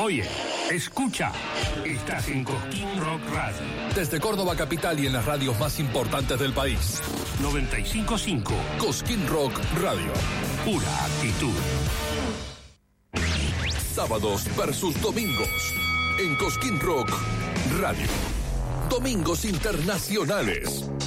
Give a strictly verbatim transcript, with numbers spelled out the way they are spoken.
Oye, escucha, estás en Cosquín Rock Radio. Desde Córdoba capital y en las radios más importantes del país. noventa y cinco punto cinco. Cosquín Rock Radio. Pura actitud. Sábados versus domingos. En Cosquín Rock Radio. Domingos internacionales.